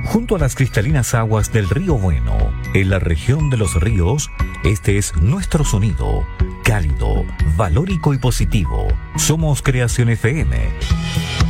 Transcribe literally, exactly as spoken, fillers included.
junto a las cristalinas aguas del Río Bueno, en la región de los ríos. Este es nuestro sonido, cálido, valórico y positivo. Somos Creación F M.